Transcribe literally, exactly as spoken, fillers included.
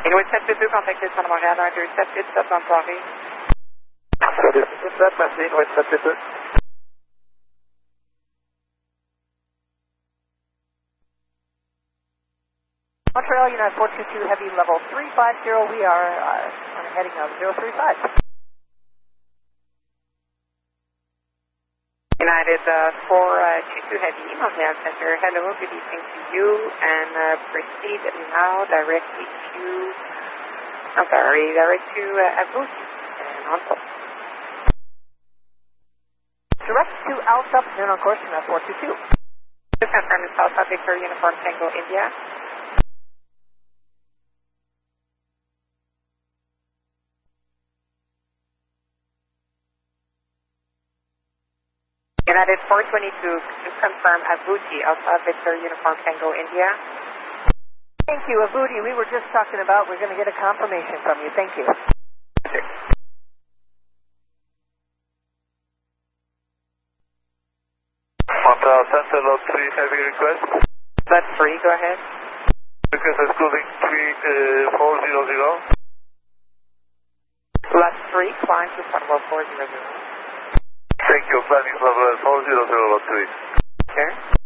Inuit sept huit deux, contacté sur le Montréal un deux sept huit sept, bonne soirée. Salut, sept, merci, Inuit sept huit deux. Montreal, United four two two, heavy level three five zero, we are uh, on a heading of zero three five. United uh, four two two Heavy, Montreal Center. Hello, good evening to you, and uh, proceed now directly to, I'm sorry, direct to uh, Abuti and on course. Direct to Alpha, and on course, United four two two. Just confirm is Alpha Victor Uniform Tango India. United four twenty-two, just confirm Abuti, Alpha Victor Uniform Tango India. Thank you, Abuti. We were just talking about, we're going to get a confirmation from you. Thank you. Montreal Center, lot three, heavy request. Lot three, go ahead. Request excluding three four zero zero. Lot three, climb to Sunwell four zero zero. Thank you, planning level four zero zero, lot three. Sure.